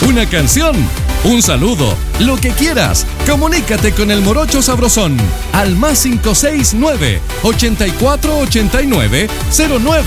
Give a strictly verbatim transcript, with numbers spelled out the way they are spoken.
una canción, un saludo, lo que quieras. Comunícate con el Morocho Sabrosón al más cinco seis nueve, ochenta y cuatro ochenta y nueve, cero nueve